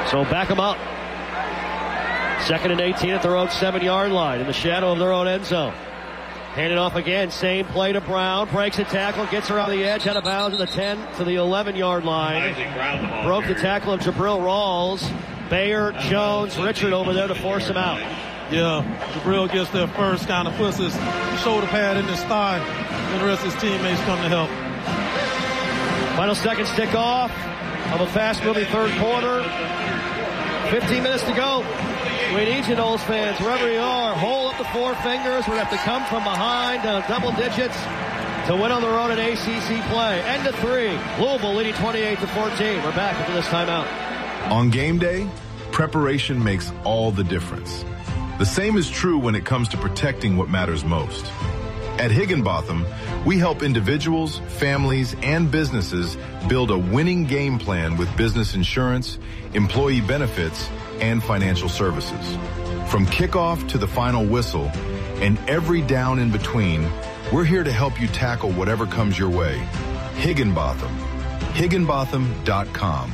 So back them up. 2nd and 18 at their own 7-yard line in the shadow of their own end zone. Hand it off again. Same play to Brown. Breaks a tackle. Gets around the edge. Out of bounds at the 10 to the 11-yard line. Broke the tackle of Jabril Rawls. Bayer, Jones, Richard over there to force him out. Yeah, Jabril gets there first. Kind of puts his shoulder pad in his thigh. And the rest of his teammates come to help. Final seconds tick off of a fast-moving third quarter. 15 minutes to go. We need you, Noles fans, wherever you are. Hold up the four fingers. We have to come from behind double digits to win on the road in ACC play. End of 3. Louisville leading 28-14. We're back after this timeout. On game day, preparation makes all the difference. The same is true when it comes to protecting what matters most. At Higginbotham, we help individuals, families, and businesses build a winning game plan with business insurance, employee benefits, and financial services. From kickoff to the final whistle and every down in between, we're here to help you tackle whatever comes your way. Higginbotham. Higginbotham.com.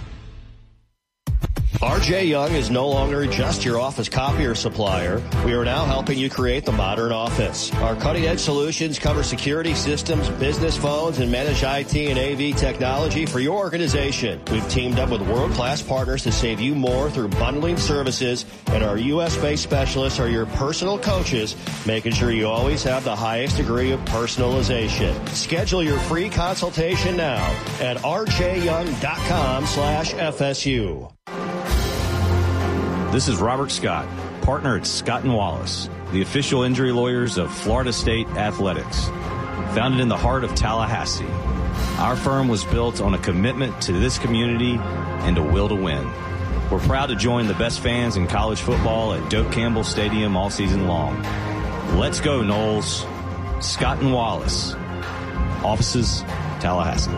RJ Young is no longer just your office copier supplier. We are now helping you create the modern office. Our cutting-edge solutions cover security systems, business phones, and managed IT and AV technology for your organization. We've teamed up with world-class partners to save you more through bundling services, and our U.S.-based specialists are your personal coaches, making sure you always have the highest degree of personalization. Schedule your free consultation now at rjyoung.com/FSU. This is Robert Scott, partner at Scott & Wallace, the official injury lawyers of Florida State Athletics. Founded in the heart of Tallahassee, our firm was built on a commitment to this community and a will to win. We're proud to join the best fans in college football at Doak Campbell Stadium all season long. Let's go, Noles. Scott & Wallace. Offices, Tallahassee.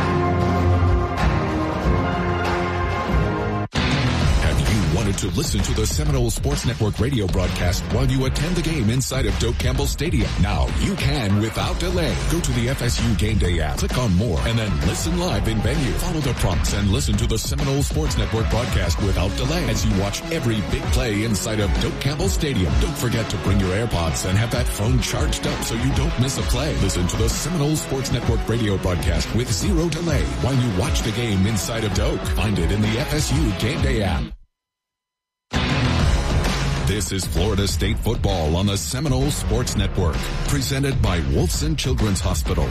Wanted to listen to the Seminole Sports Network radio broadcast while you attend the game inside of Doak Campbell Stadium? Now you can without delay. Go to the FSU Game Day app, click on More, and then listen live in venue. Follow the prompts and listen to the Seminole Sports Network broadcast without delay as you watch every big play inside of Doak Campbell Stadium. Don't forget to bring your AirPods and have that phone charged up so you don't miss a play. Listen to the Seminole Sports Network radio broadcast with zero delay while you watch the game inside of Doak. Find it in the FSU Game Day app. This is Florida State football on the Seminole Sports Network, presented by Wolfson Children's Hospital.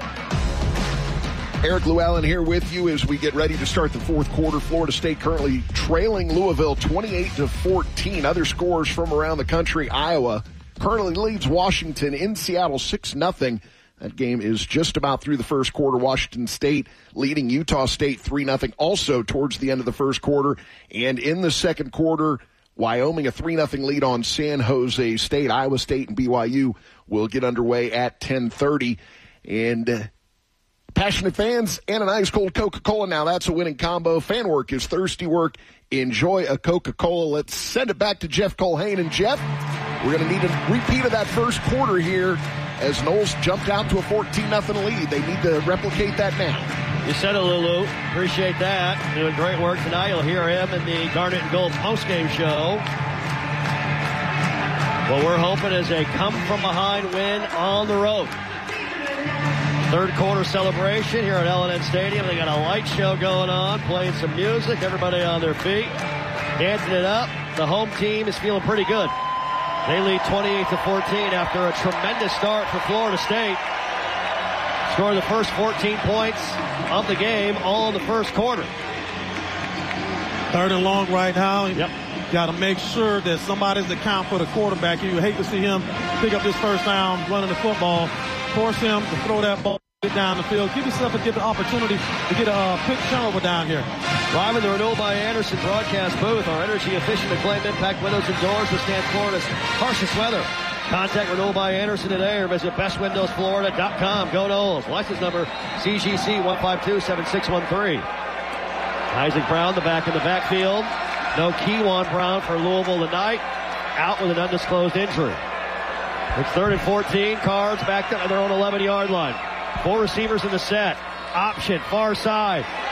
Eric Llewellyn here with you as we get ready to start the fourth quarter. Florida State currently trailing Louisville 28-14. Other scores from around the country. Iowa currently leads Washington in Seattle 6-0. That game is just about through the first quarter. Washington State leading Utah State 3-0 also towards the end of the first quarter. And in the second quarter, Wyoming a 3-0 lead on San Jose State. Iowa State and BYU will get underway at 10:30. And passionate fans and an ice-cold Coca-Cola. Now that's a winning combo. Fan work is thirsty work. Enjoy a Coca-Cola. Let's send it back to Jeff Colhane. And Jeff, we're going to need a repeat of that first quarter here as Noles jumped out to a 14-0 lead. They need to replicate that now. You said it, Lulu. Appreciate that. Doing great work tonight. You'll hear him in the Garnet and Gold postgame show. What we're hoping is a come-from-behind win on the road. Third quarter celebration here at L&N Stadium. They got a light show going on, playing some music, everybody on their feet, dancing it up. The home team is feeling pretty good. They lead 28-14 after a tremendous start for Florida State. Scored the first 14 points of the game, all in the first quarter. Third and long right now. Yep. Got to make sure that somebody's account for the quarterback. You hate to see him pick up this first down running the football. Force him to throw that ball down the field. Give yourself a good opportunity to get a quick turnover down here. Live in the Renewal by Anderson broadcast booth, our energy-efficient acclaimed impact windows and doors withstand Florida's harshest weather. Contact Renewal by Anderson today or visit bestwindowsflorida.com. Go Noles. License number CGC 1527613. Isaac Brown, the back in the backfield. No Keywan Brown for Louisville tonight. Out with an undisclosed injury. It's 3rd and 14. Cards backed up at their own 11-yard line. 4 receivers in the set. Option, far side.